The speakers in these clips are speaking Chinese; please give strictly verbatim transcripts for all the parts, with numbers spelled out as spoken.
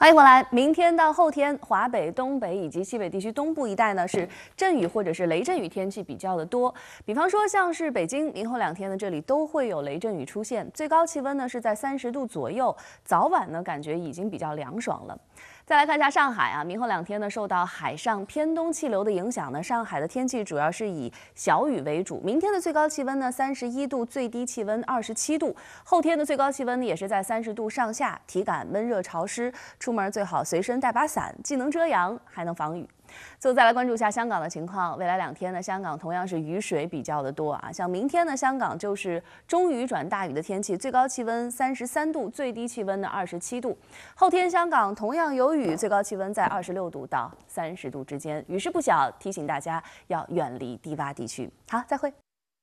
欢迎回来。明天到后天，华北、东北以及西北地区东部一带呢是阵雨或者是雷阵雨天气比较的多。比方说，像是北京，明后两天呢这里都会有雷阵雨出现，最高气温呢是在三十度左右，早晚呢感觉已经比较凉爽了。 再来看一下上海啊，明后两天呢，受到海上偏东气流的影响呢，上海的天气主要是以小雨为主。明天的最高气温呢，三十一度，最低气温二十七度。后天的最高气温呢，也是在三十度上下，体感闷热潮湿，出门最好随身带把伞，既能遮阳，还能防雨。 最后再来关注一下香港的情况。未来两天呢，香港同样是雨水比较的多啊。像明天呢，香港就是中雨转大雨的天气，最高气温三十三度，最低气温呢二十七度。后天香港同样有雨，最高气温在二十六度到三十度之间，雨势不小，提醒大家要远离低洼地区。好，再会。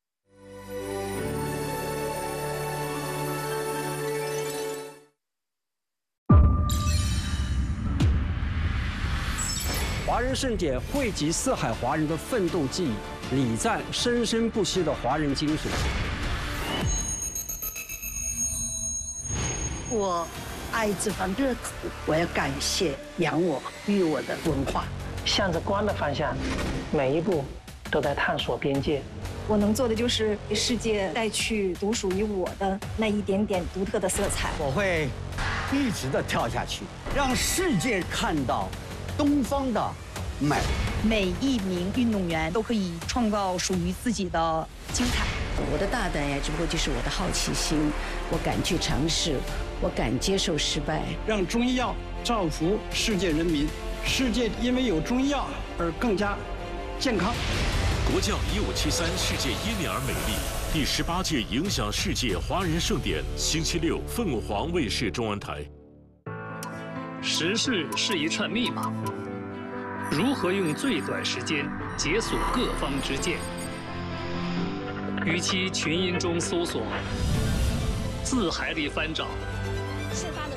华人盛典汇集四海华人的奋斗记忆，礼赞生生不息的华人精神。 我爱这番热土，我要感谢养我育我的文化。 向着光的方向，每一步都在探索边界。 我能做的就是给世界带去独属于我的那一点点独特的色彩。 我会一直的跳下去，让世界看到。 东方的美， 每一名运动员都可以创造属于自己的精彩。 我的大胆呀，只不过就是我的好奇心，我敢去尝试，我敢接受失败。 让中医药造福世界人民，世界因为有中医药而更加健康。 国教一五七三世界因你而美丽第十八届影响世界华人盛典，星期六凤凰卫视中文台。 时事是一串密码，如何用最短时间解锁各方之见？与其群音中搜索，字海里翻找。事发